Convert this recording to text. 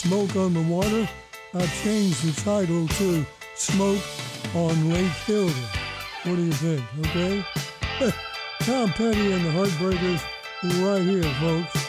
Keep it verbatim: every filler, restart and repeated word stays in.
Smoke on the Water. I've changed the title to Smoke on Lake Hilda. What do you think, okay? Tom Petty and the Heartbreakers right here, folks.